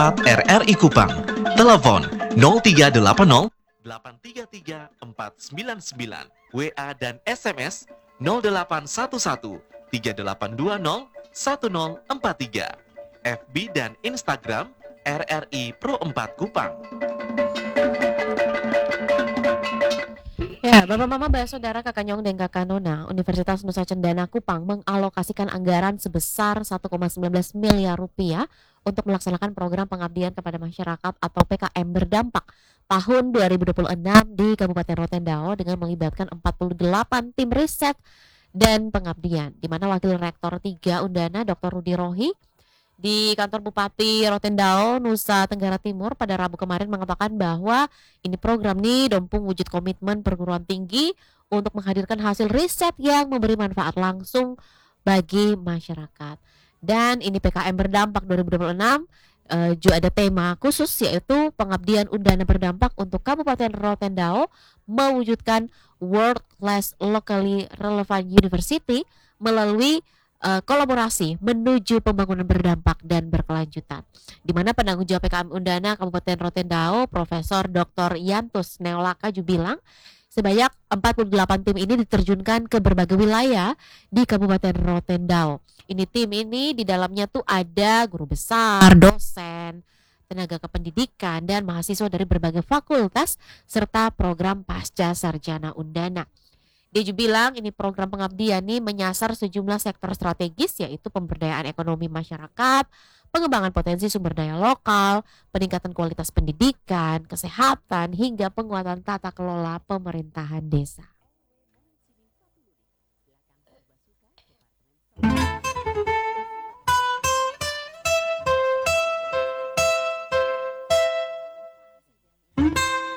Masyarakat RRI Kupang. Telepon 0380 833 499, WA dan SMS 0811 3820 1043, FB dan Instagram RRI Pro 4 Kupang. Ya, Bapak Mama, Mbak Saudara, Kakak Nyong dan Kakak Nona, Universitas Nusa Cendana Kupang mengalokasikan anggaran sebesar 1,19 miliar rupiah untuk melaksanakan program pengabdian kepada masyarakat atau PKM berdampak tahun 2026 di Kabupaten Rotendao dengan melibatkan 48 tim riset dan pengabdian, di mana Wakil Rektor 3 Undana Dr. Rudi Rohi di kantor Bupati Rotendao, Nusa Tenggara Timur pada Rabu kemarin mengatakan bahwa ini program nih dompung wujud komitmen perguruan tinggi untuk menghadirkan hasil riset yang memberi manfaat langsung bagi masyarakat. Dan ini PKM berdampak 2026 juga ada tema khusus yaitu pengabdian undana berdampak untuk Kabupaten Rotendao mewujudkan World Class Locally Relevant University melalui kolaborasi menuju pembangunan berdampak dan berkelanjutan. Di mana penanggung jawab PKM Undana Kabupaten Rotendao, Profesor Dr. Yantus Neolaka juga bilang sebanyak 48 tim ini diterjunkan ke berbagai wilayah di Kabupaten Rotendao. Ini tim ini di dalamnya tuh ada guru besar, dosen, tenaga kependidikan dan mahasiswa dari berbagai fakultas serta program pasca sarjana Undana. Dia juga bilang ini program pengabdian nih menyasar sejumlah sektor strategis yaitu pemberdayaan ekonomi masyarakat, pengembangan potensi sumber daya lokal, peningkatan kualitas pendidikan, kesehatan, hingga penguatan tata kelola pemerintahan desa.